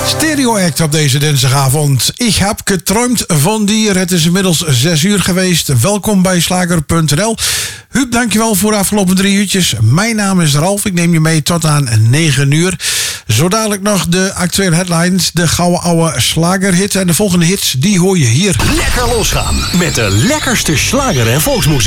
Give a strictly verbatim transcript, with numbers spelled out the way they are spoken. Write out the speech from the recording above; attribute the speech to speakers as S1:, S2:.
S1: Stereo Act op deze dinsdagavond. Ik heb geträumt van dier. Het is inmiddels zes uur geweest. Welkom bij slager punt n l. Huub, dankjewel voor de afgelopen drie uurtjes. Mijn naam is Ralf. Ik neem je mee tot aan negen uur. Zo dadelijk nog de actuele headlines. De gouden oude slagerhit. En de volgende hits, die hoor je hier.
S2: Lekker losgaan met de lekkerste slager en volksmuziek.